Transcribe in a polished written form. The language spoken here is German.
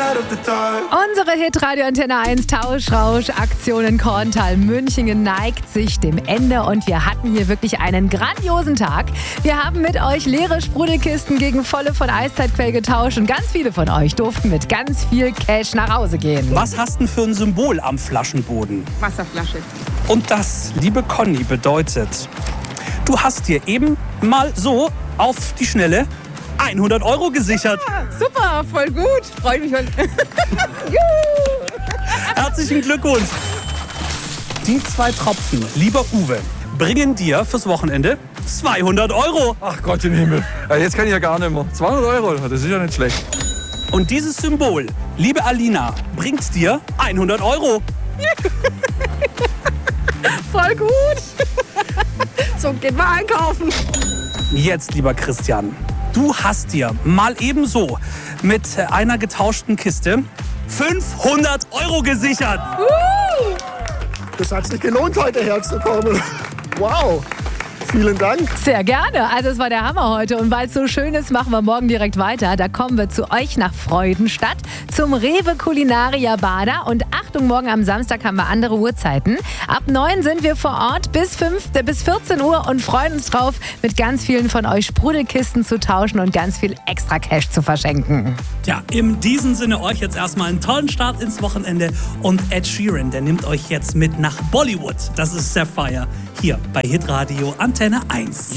Unsere Hitradio Antenne 1 Tauschrausch-Aktion in Korntal München neigt sich dem Ende und wir hatten hier wirklich einen grandiosen Tag. Wir haben mit euch leere Sprudelkisten gegen volle von Eiszeitquell getauscht und ganz viele von euch durften mit ganz viel Cash nach Hause gehen. Was hast du denn für ein Symbol am Flaschenboden? Wasserflasche. Und das, liebe Conny, bedeutet, du hast dir eben mal so auf die Schnelle 100 € gesichert. Super, voll gut. Freut mich. Herzlichen Glückwunsch. Die 2 Tropfen, lieber Uwe, bringen dir fürs Wochenende 200 €. Ach Gott im Himmel. Ja, jetzt kann ich ja gar nicht mehr. 200 €, das ist ja nicht schlecht. Und dieses Symbol, liebe Alina, bringt dir 100 €. Voll gut. So, geht mal einkaufen. Jetzt, lieber Christian, du hast dir mal ebenso mit einer getauschten Kiste 500 € gesichert. Das hat sich gelohnt, heute herzukommen. Wow. Vielen Dank. Sehr gerne. Also es war der Hammer heute und weil es so schön ist, machen wir morgen direkt weiter. Da kommen wir zu euch nach Freudenstadt zum Rewe Culinaria Bader und Achtung, morgen am Samstag haben wir andere Uhrzeiten. Ab 9 sind wir vor Ort bis 14 Uhr und freuen uns drauf, mit ganz vielen von euch Sprudelkisten zu tauschen und ganz viel extra Cash zu verschenken. Ja, in diesem Sinne euch jetzt erstmal einen tollen Start ins Wochenende und Ed Sheeran, der nimmt euch jetzt mit nach Bollywood. Das ist Sapphire hier bei Hitradio Antenne 1.